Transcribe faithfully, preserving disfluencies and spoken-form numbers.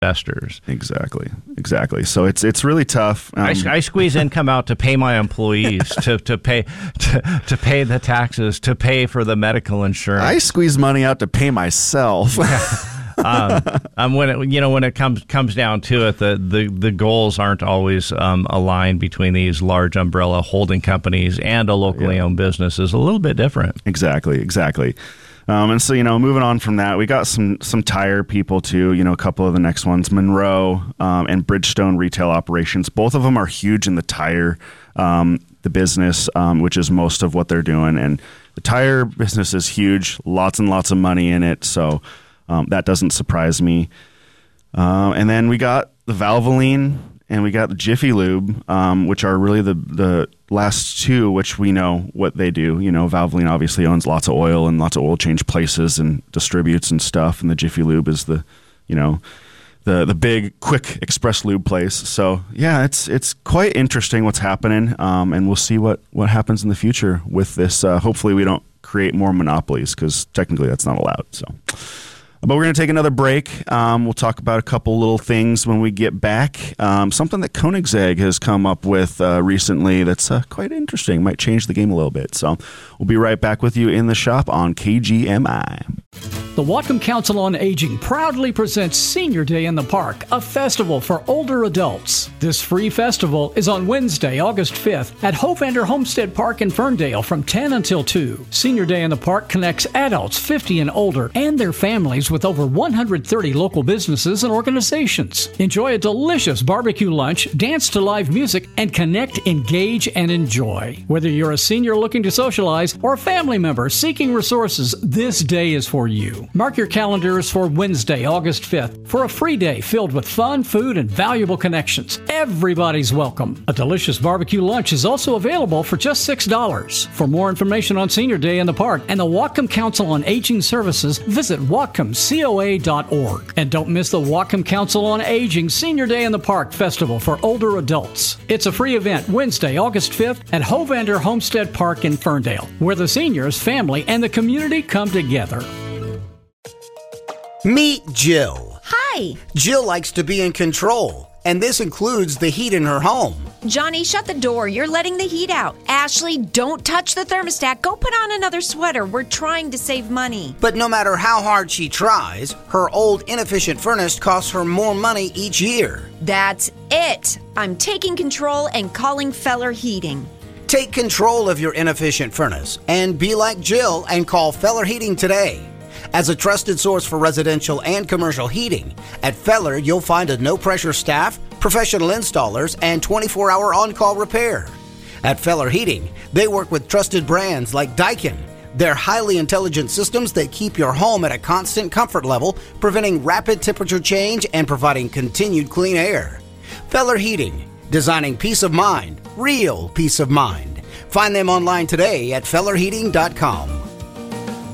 investors. Exactly, exactly. So it's it's really tough. Um, I, I squeeze income out to pay my employees, to to pay to, to pay the taxes, to pay for the medical insurance. I squeeze money out to pay myself. um, um, when it you know when it comes comes down to it, the the, the goals aren't always um, aligned between these large umbrella holding companies and a locally yeah. owned business. Is a little bit different. Exactly, exactly. Um, and so, you know, moving on from that, we got some some tire people too, you know, a couple of the next ones, Monroe um, and Bridgestone Retail Operations. Both of them are huge in the tire, um, the business, um, which is most of what they're doing. And the tire business is huge, lots and lots of money in it. So um, that doesn't surprise me. Uh, and then we got the Valvoline and we got the Jiffy Lube, um, which are really the, the last two, which we know what they do. You know, Valvoline obviously owns lots of oil and lots of oil change places and distributes and stuff. And the Jiffy Lube is the, you know, the the big quick express lube place. So yeah, it's it's quite interesting what's happening, um, and we'll see what what happens in the future with this. Uh, hopefully, we don't create more monopolies because technically that's not allowed. So. But we're going to take another break. Um, we'll talk about a couple little things when we get back. Um, something that Koenigsegg has come up with uh, recently that's uh, quite interesting. Might change the game a little bit. So we'll be right back with you in the shop on K G M I. The Whatcom Council on Aging proudly presents Senior Day in the Park, a festival for older adults. This free festival is on Wednesday, August fifth at Hovander Homestead Park in Ferndale from ten until two. Senior Day in the Park connects adults fifty and older and their families with over one hundred thirty local businesses and organizations. Enjoy a delicious barbecue lunch, dance to live music, and connect, engage, and enjoy. Whether you're a senior looking to socialize or a family member seeking resources, this day is for you. Mark your calendars for Wednesday, August fifth for a free day filled with fun, food, and valuable connections. Everybody's welcome. A delicious barbecue lunch is also available for just six dollars. For more information on Senior Day in the Park and the Whatcom Council on Aging Services, visit Whatcom C O A dot org. And don't miss the Whatcom Council on Aging Senior Day in the Park Festival for older adults. It's a free event Wednesday, August fifth at Hovander Homestead Park in Ferndale, where the seniors, family, and the community come together. Meet Jill. Hi. Jill likes to be in control, and this includes the heat in her home. Johnny, shut the door. You're letting the heat out. Ashley, don't touch the thermostat. Go put on another sweater. We're trying to save money. But no matter how hard she tries, her old inefficient furnace costs her more money each year. That's it. I'm taking control and calling Feller Heating. Take control of your inefficient furnace and be like Jill and call Feller Heating today. As a trusted source for residential and commercial heating, at Feller you'll find a no-pressure staff, professional installers, and twenty-four hour on-call repair. At Feller Heating, they work with trusted brands like Daikin. They're highly intelligent systems that keep your home at a constant comfort level, preventing rapid temperature change and providing continued clean air. Feller Heating, designing peace of mind, real peace of mind. Find them online today at feller heating dot com.